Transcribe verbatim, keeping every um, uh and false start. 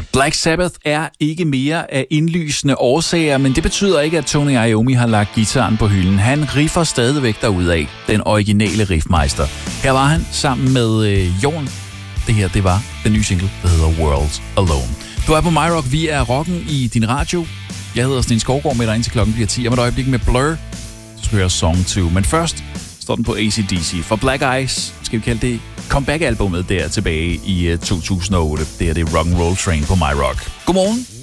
Black Sabbath er ikke mere af indlysende årsager, men det betyder ikke, at Tony Iommi har lagt guitaren på hylden. Han riffer stadigvæk derudad, den originale riffmeister. Her var han sammen med øh, Jorn. Det her, det var den nye single, der hedder World Alone. Du er på MyRock. Vi er rocken i din radio. Jeg hedder Sten Skovgaard med dig indtil klokken bliver ti. Om et øjeblik med Blur. Så skal vi høre Song to. Men først står den på A C D C. For Black Eyes, skal vi kalde det comeback-albummet der tilbage i to tusind og otte. Det her det er Rock'n'Roll Train på MyRock. Godmorgen.